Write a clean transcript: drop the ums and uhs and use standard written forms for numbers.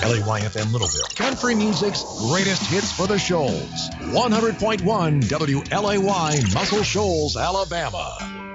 LAYFM Littleville, country music's greatest hits for the Shoals. 100.1 WLAY, Muscle Shoals, Alabama.